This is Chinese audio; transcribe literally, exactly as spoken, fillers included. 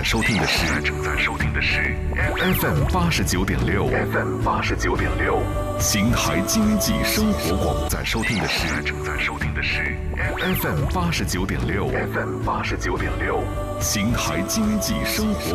收听的是正在收听的是 F M 八十九点六 F M 八十九点六邢台经济生活广，在收听的是正在收听的是 F M 八十九点六 F M 八十九点六邢台经济生活